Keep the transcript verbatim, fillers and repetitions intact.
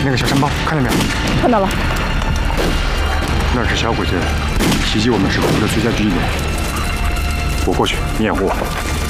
那个小山包看到没有？ 看到了。 那是小鬼子袭击我们时候的最佳据点。我过去，你掩护我。